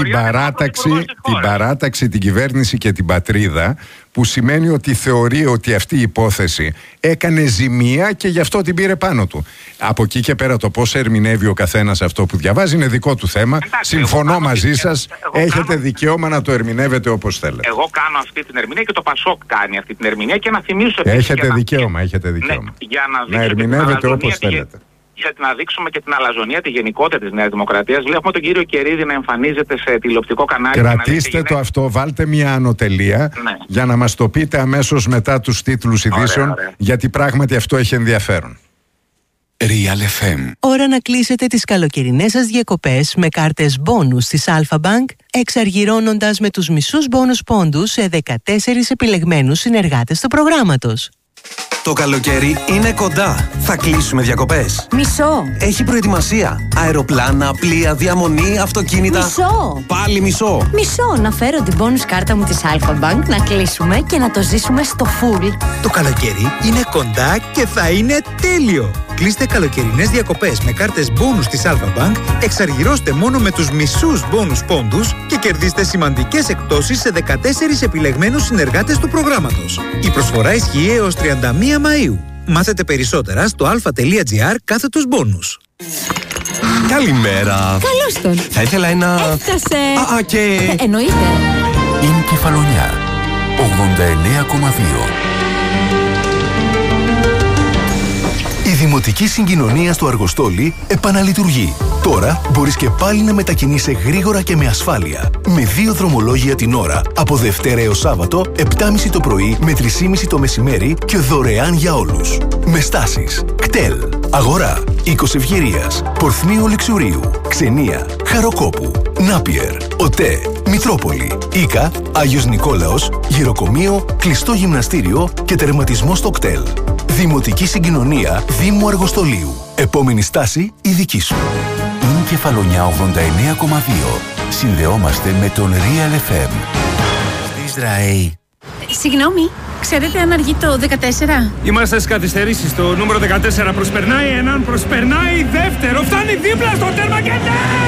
την παράταξη, την κυβέρνηση και την πατρίδα, που σημαίνει ότι θεωρεί ότι αυτή η υπόθεση έκανε ζημία και γι' αυτό την πήρε πάνω του. Από εκεί και πέρα το πώς ερμηνεύει ο καθένας αυτό που διαβάζει είναι δικό του θέμα. Συμφωνώ μαζί σας, έχετε δικαίωμα να το ερμηνεύετε όπως θέλετε. Εγώ κάνω αυτή την ερμηνεία και το Πασόκ κάνει αυτή την ερμηνεία, και να θυμίσω... Έχετε δικαίωμα. Ναι, για να ερμηνεύετε όπως θέλετε. Για να δείξουμε και την αλαζονία, τη γενικότητα της Νέας Δημοκρατίας. Βλέπουμε τον κύριο Κερίδη να εμφανίζεται σε τηλεοπτικό κανάλι. Κρατήστε το αυτό, βάλτε μια ανωτελεία, για να μας το πείτε αμέσως μετά τους τίτλους ειδήσεων, γιατί πράγματι αυτό έχει ενδιαφέρον. Real FM. Ώρα να κλείσετε τις καλοκαιρινές σας διακοπές με κάρτες μπόνους της Alpha Bank, εξαργυρώνοντας με τους μισούς μπόνους πόντους σε 14 επιλεγμένους συνεργάτες του προγράμματος. Το καλοκαίρι είναι κοντά. Θα κλείσουμε διακοπές. Μισό. Έχει προετοιμασία. Αεροπλάνα, πλοία, διαμονή, αυτοκίνητα. Μισό. Πάλι μισό. Μισό. Να φέρω την bonus κάρτα μου της Alpha Bank, να κλείσουμε και να το ζήσουμε στο full. Το καλοκαίρι είναι κοντά και θα είναι τέλειο. Κλείστε καλοκαιρινές διακοπές με κάρτες bonus της Alpha Bank, εξαργυρώστε μόνο με τους μισούς bonus πόντους και κερδίστε σημαντικές εκπτώσεις σε 14 επιλεγμένους συνεργάτες του προγράμματος. Η προσφορά ισχύει έως 31 Μαΐου. Μάθετε περισσότερα στο alpha.gr/bonus. Καλημέρα. Καλώς τον. Θα ήθελα ένα... Έφτασε. Και... Εννοείται. Είναι Κεφαλονιά 89,2. Η Δημοτική Συγκοινωνία στο Αργοστόλι επαναλειτουργεί. Τώρα μπορείς και πάλι να μετακινείσαι γρήγορα και με ασφάλεια. Με 2 δρομολόγια την ώρα, από Δευτέρα έως Σάββατο, 7.30 το πρωί με 3.30 το μεσημέρι και δωρεάν για όλους. Με στάσεις Κτέλ, Αγορά, Οίκος Ευγυρίας, Πορθμίου Λιξουρίου, Ξενία, Χαροκόπου, Νάπιερ, ΟΤΕ, Μητρόπολη, Ίκα, Άγιος Νικόλαος, Γυροκομείο, κλειστό γυμναστήριο και τερματισμό στο Κτέλ. Δημοτική Συγκοινωνία Δήμου Αργοστολίου. Επόμενη στάση η δική σου. Είναι Κεφαλονιά 89,2. Συνδεόμαστε με τον Real FM. Στη ΡΑΕ. Συγγνώμη, ξέρετε αν αργεί το 14? Είμαστε στις καθυστερήσεις. Το νούμερο 14 προσπερνάει έναν, προσπερνάει δεύτερο. Φτάνει δίπλα στο τέρμα και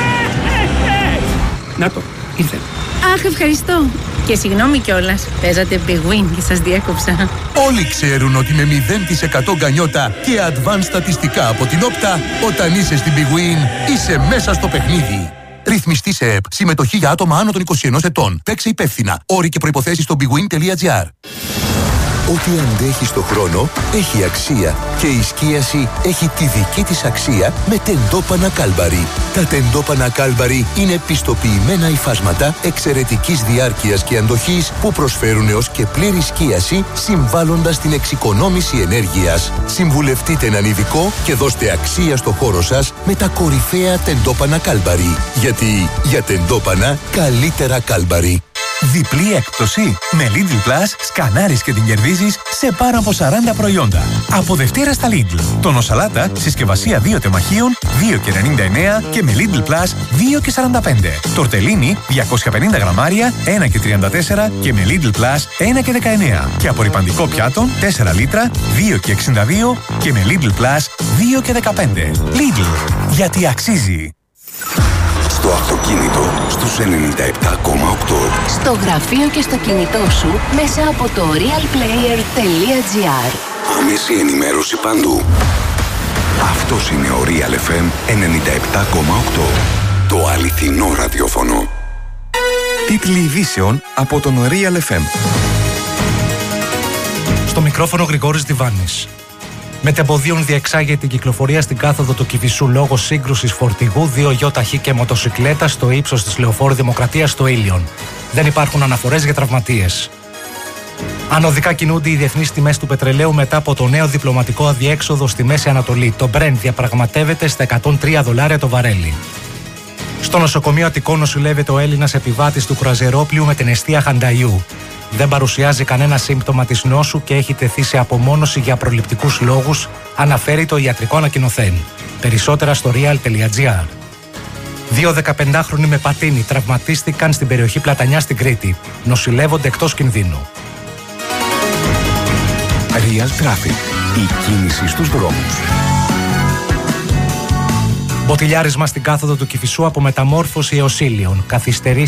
να το, ήρθε. Αχ, ευχαριστώ. Και συγγνώμη κιόλας, παίζατε Big Win και σας διέκοψα. Όλοι ξέρουν ότι με 0% γκανιότα και advanced στατιστικά από την Όπτα, όταν είσαι στην Big Win, είσαι μέσα στο παιχνίδι. Ρυθμιστή σε ΕΠ. Συμμετοχή για άτομα άνω των 21 ετών. Παίξε υπεύθυνα. Όροι και προϋποθέσεις στο bigwin.gr. Ό,τι αντέχει στο χρόνο έχει αξία και η σκίαση έχει τη δική της αξία με τεντόπανα Κάλμπαρι. Τα τεντόπανα Κάλμπαρι είναι πιστοποιημένα υφάσματα εξαιρετικής διάρκειας και αντοχής που προσφέρουν έως και πλήρη σκίαση, συμβάλλοντας την εξοικονόμηση ενέργειας. Συμβουλευτείτε έναν ειδικό και δώστε αξία στο χώρο σας με τα κορυφαία τεντόπανα Κάλμπαρι. Γιατί για τεντόπανα καλύτερα Κάλμπαρι. Διπλή έκπτωση. Με Lidl Plus σκανάρεις και την κερδίζεις σε πάνω από 40 προϊόντα. Από Δευτέρα στα Lidl. Τονοσαλάτα, συσκευασία 2 τεμαχίων, 2,99 και με Lidl Plus 2,45. Τορτελίνι, 250 γραμμάρια, 1,34 και με Lidl Plus 1,19. Και απορρυπαντικό πιάτο, 4 λίτρα, 2,62 και με Lidl Plus 2,15. Lidl. Γιατί αξίζει. Στο αυτοκίνητο στους 97,8. Στο γραφείο και στο κινητό σου μέσα από το realplayer.gr. Άμεση ενημέρωση παντού. Αυτός είναι ο Real FM 97,8. Το αληθινό ραδιόφωνο. Τίτλοι ειδήσεων από τον Real FM. Στο μικρόφωνο Γρηγόρης Διβάνης. Μετεμποδίων διεξάγεται την κυκλοφορία στην κάθοδο του Κηφισού λόγω σύγκρουσης φορτηγού, 2 γιοταχή και μοτοσικλέτα στο ύψος της Λεωφόρου Δημοκρατίας στο Ήλιον. Δεν υπάρχουν αναφορές για τραυματίες. Ανωδικά κινούνται οι διεθνείς τιμές του πετρελαίου μετά από το νέο διπλωματικό αδιέξοδο στη Μέση Ανατολή. Το Brent διαπραγματεύεται στα $103 το βαρέλι. Στο νοσοκομείο Αττικών νοσηλεύεται ο Έλληνας επιβάτης του κρουαζιερόπλοιου με την εστία Χανταϊού. Δεν παρουσιάζει κανένα σύμπτωμα της νόσου και έχει τεθεί σε απομόνωση για προληπτικούς λόγους, αναφέρει το ιατρικό ανακοινωθέν. Περισσότερα στο real.gr. 2 15χρονοι με πατίνι τραυματίστηκαν στην περιοχή Πλατανιά στην Κρήτη. Νοσηλεύονται εκτός κινδύνου. Real Traffic. Η κίνηση στους δρόμους. Μποτιλιάρισμα στην κάθοδο του Κηφισού από Μεταμόρφωση έως Ήλιον.